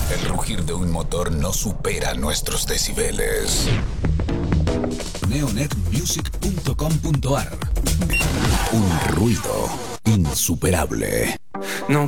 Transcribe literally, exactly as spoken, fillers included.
El rugir de un motor no supera nuestros decibeles. neonet music punto com punto ar. Un ruido insuperable. No